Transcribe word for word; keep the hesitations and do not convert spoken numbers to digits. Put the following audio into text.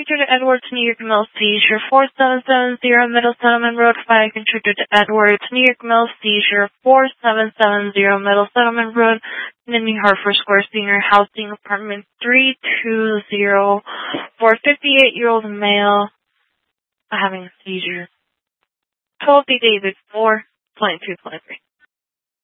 Intruder Edwards, New York Mill seizure four seven seven zero Middle Settlement Road. five Intruder Edwards, New York Mill seizure four seven seven zero Middle Settlement Road. In the New Hartford Square Senior Housing Apartment three two zero for a fifty-eight-year-old male having a seizure. twelve D David four twenty-two twenty-three.